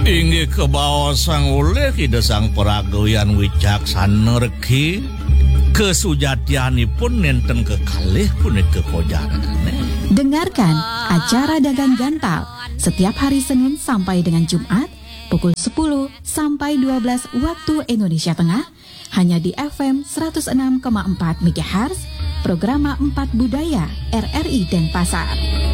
Inggih kebawa sang oleh ida sang peragayan wicaksana reki kesujatianipun nenten kekalih punika kojarane. Dengarkan acara Dagang Gantal setiap hari Senin sampai dengan Jumat pukul 10 sampai 12 waktu Indonesia Tengah hanya di FM 106,4 MHz, Programa 4 Budaya RRI Denpasar.